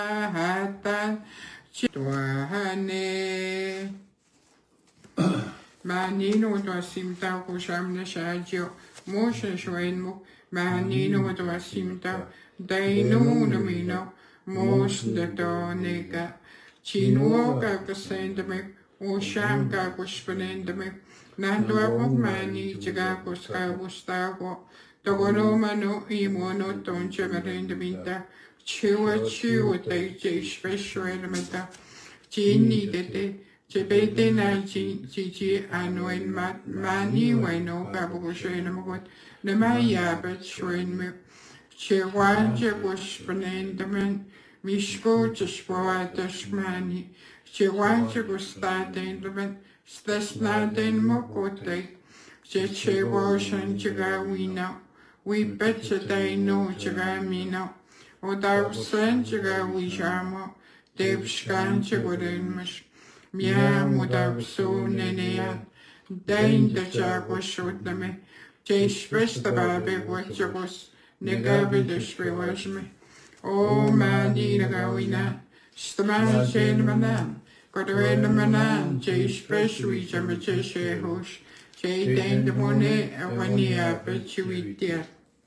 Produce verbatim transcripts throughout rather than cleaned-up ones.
hatan chituahane manino to simta ko shamna shajyo moshe shwenmo manino to simta daino nomino mos de tonega chino ka kasendame o sham ka kuspendame nando ako mani chiga kuska gustago togono mano imono tonche merendamita chiwa chiwa tai che special elementa chini dete chepete na chi chi chi anoen mat mani weno kabugo shwena mogot na maya bet shwen me chewa che kuspendame mishko chishwa tashmani chewa che gustatendame stasnaden mokote che chewa shan chiga wina we bet they know chiga mino o da sen chiga we jamo dev skan chigoden mish mia muda so nenea dain de chago shotame che spesta babe watchos negabe de shwashme o mani nagawina stman chen manan kodwen manan che spesui chame che shehosh che dain de mone avania pechuitia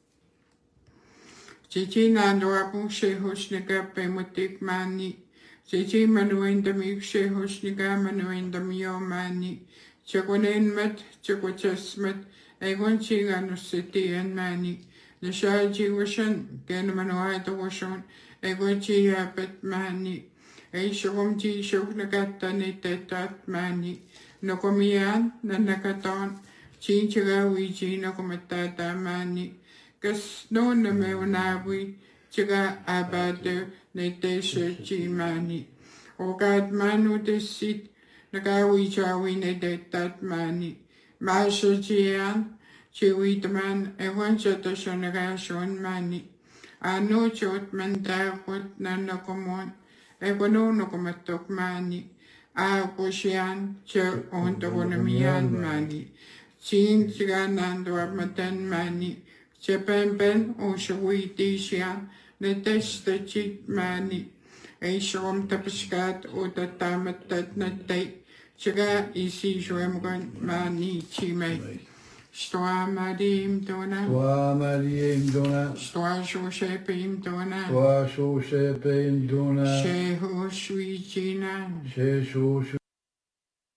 Cici nando apu shehosnika pemutik mani. Cici manuenda mi shehosnika manuenda mio mani. Chakonen met, chakochesmet, egon chigano city and mani. The shaji washan, gen manuata washon, egon chiapet mani. E shokom chi shoknagata ni tetat mani. Nokomian, nanakaton, chinchaga wiji nokomatata mani. Kas no na me wanawi chiga abade ne deshe chimani. O gad manu desit nagawi chawi ne detat mani. Masha chian chiwi man ewan chata shonagashon mani. Ano chot man dawot na nakomon egono nakomatok mani. A poshian che onto wanamian mani. Chin chiga nando abmatan mani. Japan ben o shui dishan ne testa chit mani. E shom tapskat o da tamat tat na te. Chaga isi shwemgan mani chime. Stoa madim dona. Stoa madim dona. Stoa shoshepim dona. Stoa shoshepim dona. Sheho shui jinan. Sheho